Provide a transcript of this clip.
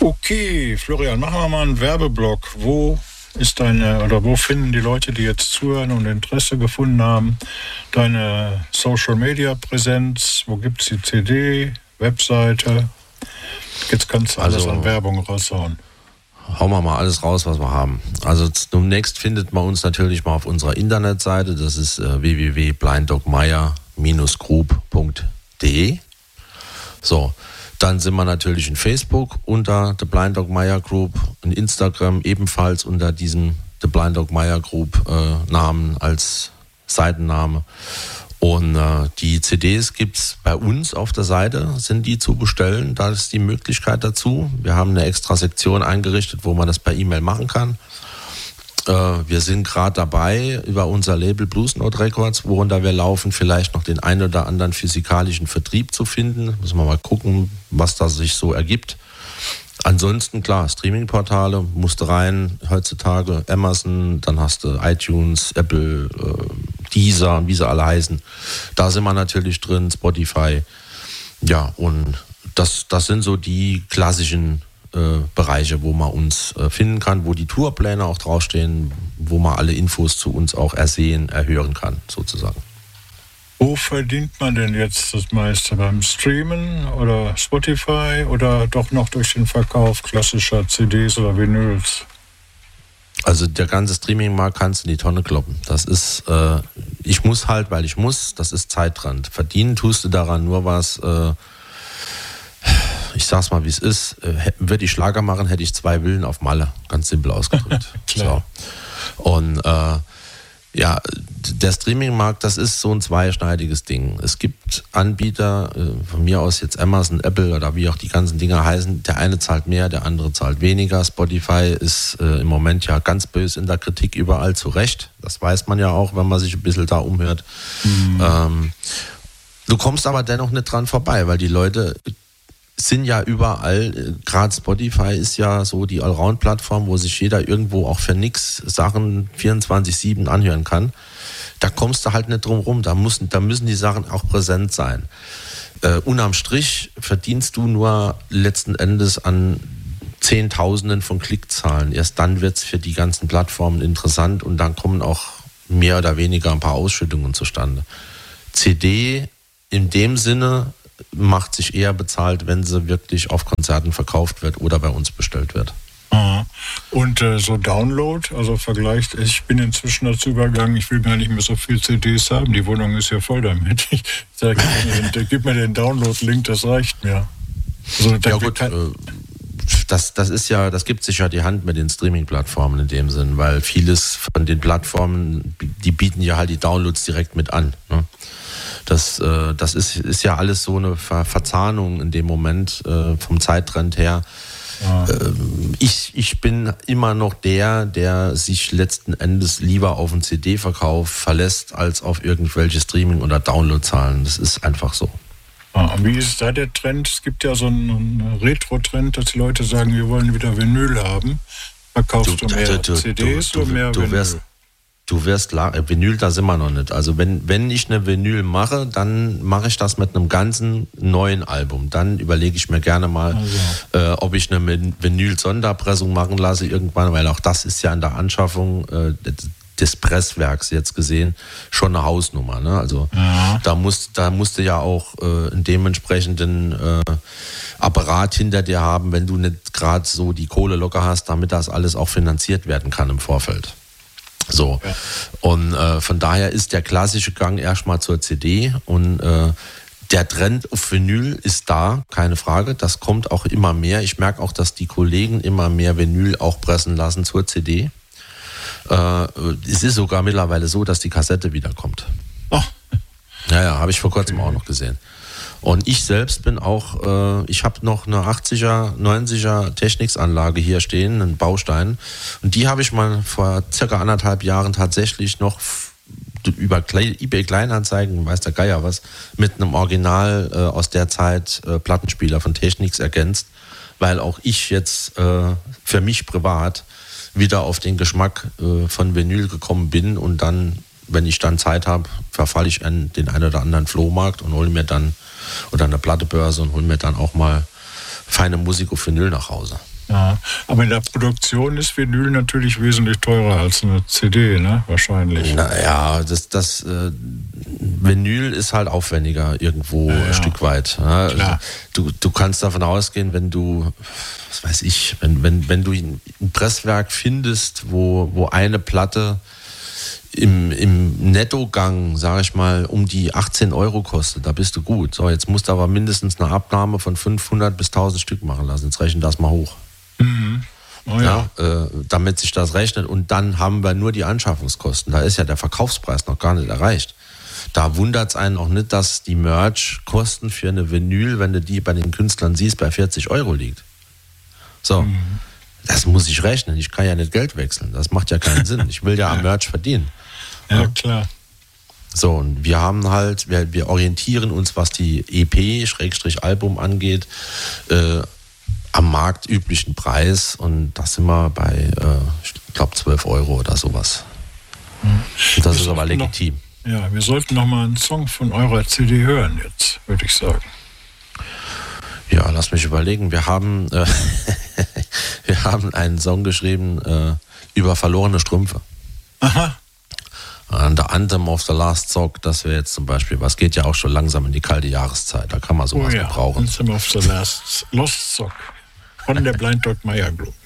Okay, Florian, machen wir mal einen Werbeblock. Wo finden die Leute, die jetzt zuhören und Interesse gefunden haben, deine Social-Media-Präsenz? Wo gibt es die CD, Webseite? Jetzt kannst du alles an Werbung raushauen. Hauen wir mal alles raus, was wir haben. Also zunächst findet man uns natürlich mal auf unserer Internetseite. Das ist www.blinddogmeyer-group.de. So, dann sind wir natürlich in Facebook unter The Blind Dog Meyer Group, in Instagram ebenfalls unter diesem The Blind Dog Meyer Group Namen als Seitenname. Und die CDs gibt es bei uns auf der Seite, sind die zu bestellen. Da ist die Möglichkeit dazu. Wir haben eine extra Sektion eingerichtet, wo man das per E-Mail machen kann. Wir sind gerade dabei, über unser Label Blues Note Records, worunter wir laufen, vielleicht noch den einen oder anderen physikalischen Vertrieb zu finden. Müssen wir mal gucken, was da sich so ergibt. Ansonsten, klar, Streaming-Portale, musst du rein, heutzutage Amazon, dann hast du iTunes, Apple, Deezer, wie sie alle heißen. Da sind wir natürlich drin, Spotify. Ja, und das sind so die klassischen Bereiche, wo man uns finden kann, wo die Tourpläne auch draufstehen, wo man alle Infos zu uns auch erhören kann, sozusagen. Wo verdient man denn jetzt das meiste? Beim Streamen oder Spotify oder doch noch durch den Verkauf klassischer CDs oder Vinyls? Also der ganze Streaming-Markt kannst du in die Tonne kloppen. Das ist, ich muss halt, weil ich muss, das ist Zeitrand. Verdienen tust du daran nur was, ich sag's mal, wie es ist. Würde ich Schlager machen, hätte ich 2 Villen auf Malle. Ganz simpel ausgedrückt. Klar. So. Und ja, der Streaming-Markt, das ist so ein zweischneidiges Ding. Es gibt Anbieter, von mir aus jetzt Amazon, Apple oder wie auch die ganzen Dinger heißen, der eine zahlt mehr, der andere zahlt weniger. Spotify ist im Moment ja ganz böse in der Kritik überall, zu Recht. Das weiß man ja auch, wenn man sich ein bisschen da umhört. Du kommst aber dennoch nicht dran vorbei, weil die Leute sind ja überall, gerade Spotify ist ja so die Allround-Plattform, wo sich jeder irgendwo auch für nix Sachen 24/7 anhören kann. Da kommst du halt nicht drum rum, da müssen die Sachen auch präsent sein. Unterm Strich verdienst du nur letzten Endes an Zehntausenden von Klickzahlen. Erst dann wird es für die ganzen Plattformen interessant und dann kommen auch mehr oder weniger ein paar Ausschüttungen zustande. CD in dem Sinne macht sich eher bezahlt, wenn sie wirklich auf Konzerten verkauft wird oder bei uns bestellt wird. Und so Download, also vergleicht, ich bin inzwischen dazu übergegangen, ich will gar nicht mehr so viel CDs haben, die Wohnung ist ja voll damit. Ich sage, gib mir den Download-Link, das reicht mir. Also, ja gut, das gibt sich ja die Hand mit den Streaming-Plattformen in dem Sinn, weil vieles von den Plattformen, die bieten ja halt die Downloads direkt mit an, ne? Das ist ja alles so eine Verzahnung in dem Moment vom Zeittrend her. Ja. Ich bin immer noch der sich letzten Endes lieber auf einen CD-Verkauf verlässt, als auf irgendwelche Streaming- oder Download-Zahlen. Das ist einfach so. Wie ist da der Trend? Es gibt ja so einen Retro-Trend, dass die Leute sagen, wir wollen wieder Vinyl haben. Verkaufst du mehr CDs oder mehr Vinyl? Vinyl, da sind wir noch nicht. Also wenn ich eine Vinyl mache, dann mache ich das mit einem ganzen neuen Album. Dann überlege ich mir gerne mal, ob ich eine Vinyl-Sonderpressung machen lasse irgendwann, weil auch das ist ja in der Anschaffung des Presswerks jetzt gesehen schon eine Hausnummer. Ne? Also da musst du ja auch einen dementsprechenden Apparat hinter dir haben, wenn du nicht gerade so die Kohle locker hast, damit das alles auch finanziert werden kann im Vorfeld. So, ja. Und von daher ist der klassische Gang erstmal zur CD und der Trend auf Vinyl ist da, keine Frage, das kommt auch immer mehr. Ich merke auch, dass die Kollegen immer mehr Vinyl auch pressen lassen zur CD. Es ist sogar mittlerweile so, dass die Kassette wiederkommt. Oh. Ja, habe ich vor kurzem auch noch gesehen. Und ich selbst bin auch, ich habe noch eine 80er, 90er Technics-Anlage hier stehen, einen Baustein. Und die habe ich mal vor circa 1,5 Jahren tatsächlich noch über eBay Kleinanzeigen, weiß der Geier was, mit einem Original aus der Zeit Plattenspieler von Technics ergänzt, weil auch ich jetzt für mich privat wieder auf den Geschmack von Vinyl gekommen bin und dann, wenn ich dann Zeit habe, verfalle ich an den einen oder anderen Flohmarkt und hole mir dann, oder eine Plattebörse und hole mir dann auch mal feine Musik auf Vinyl nach Hause. Ja. Aber in der Produktion ist Vinyl natürlich wesentlich teurer als eine CD, ne? Wahrscheinlich. Naja, das Vinyl ist halt aufwendiger irgendwo ein Stück weit. Ja? Klar. Du kannst davon ausgehen, wenn du, was weiß ich, wenn du ein Presswerk findest, wo eine Platte im Nettogang, sage ich mal, um die 18 € kostet, da bist du gut. So, jetzt musst du aber mindestens eine Abnahme von 500 bis 1000 Stück machen lassen. Jetzt rechnen das mal hoch. Mhm. Oh ja. Damit sich das rechnet. Und dann haben wir nur die Anschaffungskosten. Da ist ja der Verkaufspreis noch gar nicht erreicht. Da wundert es einen auch nicht, dass die Merch-Kosten für eine Vinyl, wenn du die bei den Künstlern siehst, bei 40 € liegt. So, das muss ich rechnen. Ich kann ja nicht Geld wechseln. Das macht ja keinen Sinn. Ich will ja am Merch verdienen. Ja, klar. So, und wir haben halt, wir orientieren uns, was die EP-Album angeht, am marktüblichen Preis, und da sind wir bei, ich glaube, 12 € oder sowas. Und das ist aber legitim. Wir sollten noch mal einen Song von eurer CD hören jetzt, würde ich sagen. Ja, lass mich überlegen. Wir haben einen Song geschrieben über verlorene Strümpfe. Aha. The Anthem of the Last Sock, das wäre jetzt zum Beispiel, was geht ja auch schon langsam in die kalte Jahreszeit, da kann man sowas gebrauchen. Anthem of the Lost Sock von der Blind Dog Meyer Group.